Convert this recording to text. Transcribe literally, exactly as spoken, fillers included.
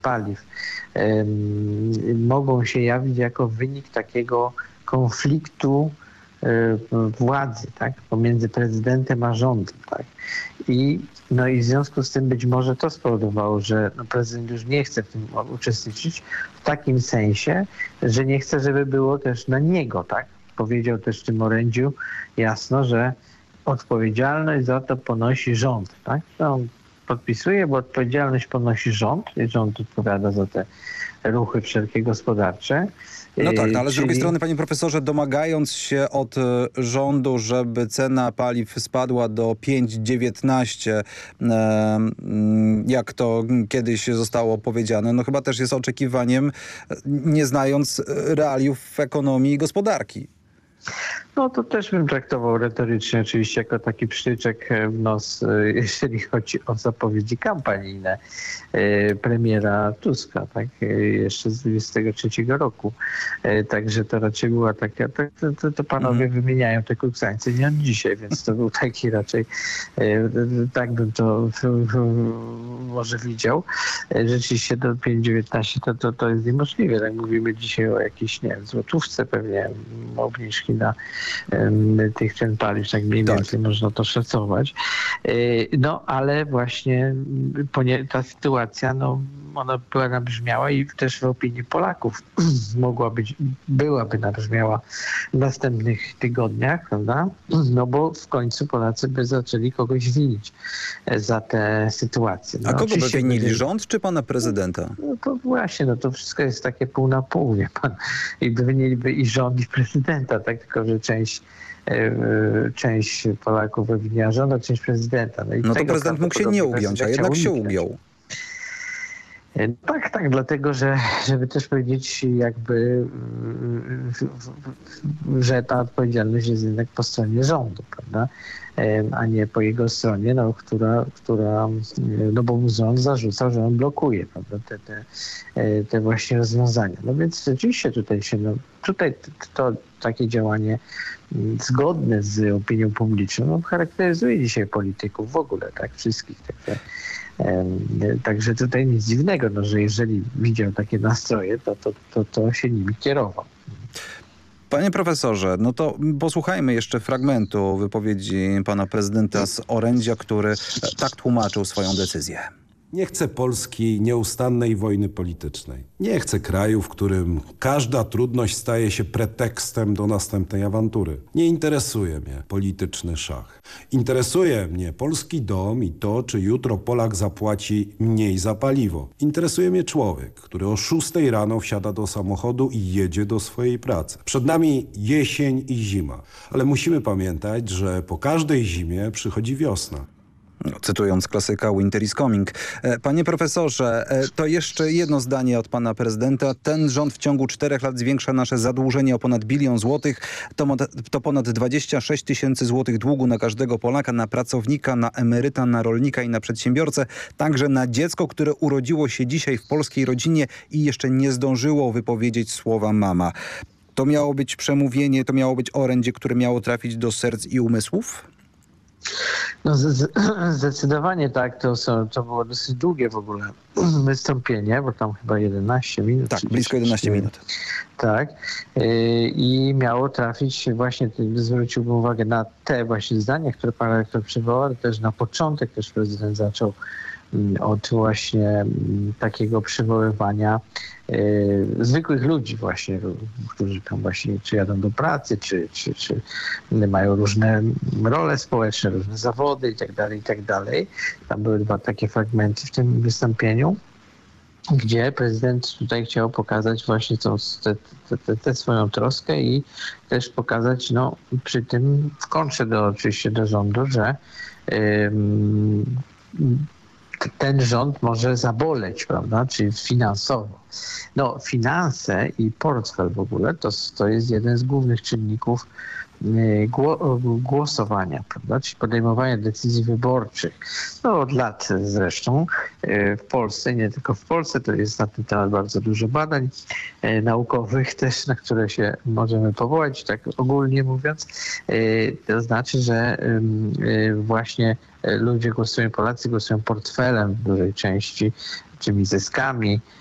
paliw mogą się jawić jako wynik takiego konfliktu władzy, tak, pomiędzy prezydentem a rządem, tak. I, no i w związku z tym być może to spowodowało, że no, prezydent już nie chce w tym uczestniczyć w takim sensie, że nie chce, żeby było też na niego, tak. Powiedział też w tym orędziu jasno, że odpowiedzialność za to ponosi rząd, tak. No, on podpisuje, bo odpowiedzialność ponosi rząd i rząd odpowiada za te ruchy wszelkie gospodarcze. No tak, no ale Czyli... z drugiej strony, panie profesorze, domagając się od rządu, żeby cena paliw spadła do pięć dziewiętnaście, jak to kiedyś zostało powiedziane, no chyba też jest oczekiwaniem, nie znając realiów ekonomii i gospodarki. No to też bym traktował retorycznie oczywiście jako taki psztyczek w nos, jeżeli chodzi o zapowiedzi kampanijne premiera Tuska, tak, jeszcze z dwudziestego trzeciego roku. Także to raczej była taka, to, to, to panowie mm. wymieniają te kuksańce nie od dzisiaj, więc to był taki raczej, tak bym to może widział. Rzeczywiście do pięć dziewiętnaście to, to, to jest niemożliwe. Tak mówimy dzisiaj o jakiejś, nie wiem, złotówce pewnie, obniżki na tych cen paliw, tak mniej więcej tak. Można to szacować. No ale właśnie ta sytuacja, no ona była nabrzmiała i też w opinii Polaków mogła być, byłaby nabrzmiała w następnych tygodniach, prawda? No bo w końcu Polacy by zaczęli kogoś winić za tę sytuację. No, a kogo by winili? By... Rząd czy pana prezydenta? No to właśnie, no to wszystko jest takie pół na pół, wie pan. I winiliby i rząd, i prezydenta, tak? Tylko że część część Polaków wywiniła rząd, a część prezydenta. No, i no to prezydent mógł się nie ugiąć, a jednak się ugiął. Tak, tak, dlatego, że żeby też powiedzieć jakby, że ta odpowiedzialność jest jednak po stronie rządu, prawda, a nie po jego stronie, no, która, która, no bo rząd zarzucał, że on blokuje, prawda, te, te, te właśnie rozwiązania. No więc rzeczywiście tutaj się, no, tutaj to, to takie działanie zgodne z opinią publiczną no, charakteryzuje dzisiaj polityków w ogóle, tak, wszystkich. Także, także tutaj nic dziwnego, no, że jeżeli widział takie nastroje, to, to, to, to się nimi kierował. Panie profesorze, no to posłuchajmy jeszcze fragmentu wypowiedzi pana prezydenta z orędzia, który tak tłumaczył swoją decyzję. Nie chcę Polski nieustannej wojny politycznej. Nie chcę kraju, w którym każda trudność staje się pretekstem do następnej awantury. Nie interesuje mnie polityczny szach. Interesuje mnie polski dom i to, czy jutro Polak zapłaci mniej za paliwo. Interesuje mnie człowiek, który o szóstej rano wsiada do samochodu i jedzie do swojej pracy. Przed nami jesień i zima, ale musimy pamiętać, że po każdej zimie przychodzi wiosna. Cytując klasyka Winter is coming. Panie profesorze, to jeszcze jedno zdanie od pana prezydenta. Ten rząd w ciągu czterech lat zwiększa nasze zadłużenie o ponad bilion złotych. To, to ponad dwadzieścia sześć tysięcy złotych długu na każdego Polaka, na pracownika, na emeryta, na rolnika i na przedsiębiorcę. Także na dziecko, które urodziło się dzisiaj w polskiej rodzinie i jeszcze nie zdążyło wypowiedzieć słowa mama. To miało być przemówienie, to miało być orędzie, które miało trafić do serc i umysłów? No zdecydowanie tak, to, są, to było dosyć długie w ogóle wystąpienie, bo tam chyba jedenaście minut. Tak, blisko jedenaście minut. Tak. I miało trafić właśnie, zwróciłbym uwagę na te właśnie zdania, które pan rektor przywołał, ale też na początek też prezydent zaczął od właśnie takiego przywoływania y, zwykłych ludzi właśnie, którzy tam właśnie czy jadą do pracy, czy, czy, czy mają różne role społeczne, różne zawody i tak dalej, i tak dalej. Tam były dwa takie fragmenty w tym wystąpieniu, gdzie prezydent tutaj chciał pokazać właśnie tą, tę te, te, te swoją troskę i też pokazać no, przy tym w kontrze do, oczywiście do rządu, że y, ten rząd może zaboleć, prawda, czyli finansowo. No, finanse i portfel w ogóle to, to jest jeden z głównych czynników głosowania, prawda, czyli podejmowania decyzji wyborczych. No od lat zresztą w Polsce, nie tylko w Polsce, to jest na ten temat bardzo dużo badań naukowych też, na które się możemy powołać, tak ogólnie mówiąc. To znaczy, że właśnie ludzie głosują, Polacy głosują portfelem w dużej części gospodarczymi zyskami.